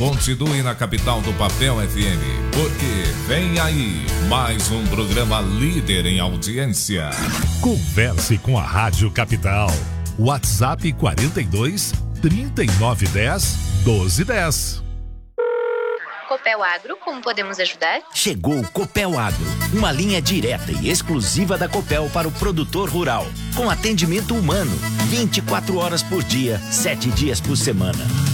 Continue na capital do Papel FM, porque vem aí mais um programa líder em audiência. Converse com a Rádio Capital. WhatsApp 42 3910 1210. Copel Agro, como podemos ajudar? Chegou o Copel Agro, uma linha direta e exclusiva da Copel para o produtor rural, com atendimento humano, 24 horas por dia, 7 dias por semana.